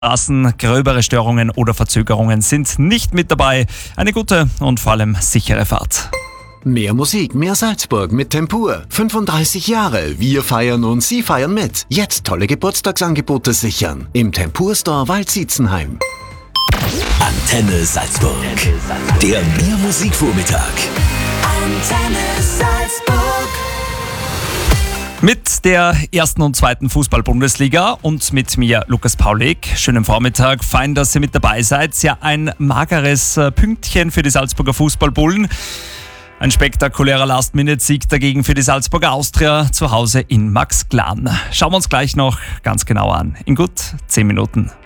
Straßen, gröbere Störungen oder Verzögerungen sind nicht mit dabei. Eine gute und vor allem sichere Fahrt. Mehr Musik, mehr Salzburg mit Tempur. 35 Jahre. Wir feiern und Sie feiern mit. Jetzt tolle Geburtstagsangebote sichern. Im Tempur Store Waldsietzenheim. Antenne Salzburg. Der Mehr Musikvormittag. Antenne Salzburg. Mit der ersten und zweiten Fußball-Bundesliga und mit mir, Lukas Paulik. Schönen Vormittag, fein, dass ihr mit dabei seid. Ja, ein mageres Pünktchen für die Salzburger Fußballbullen. Ein spektakulärer Last-Minute-Sieg dagegen für die Salzburger Austria zu Hause in Maxglan. Schauen wir uns gleich noch ganz genau an. In gut 10 Minuten.